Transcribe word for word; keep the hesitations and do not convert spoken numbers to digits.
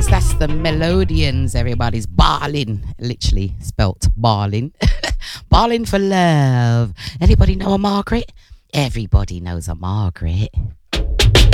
that's the Melodians. Everybody's barling, literally spelt barling. Barling for love. Anybody know a Margaret? Everybody knows a Margaret.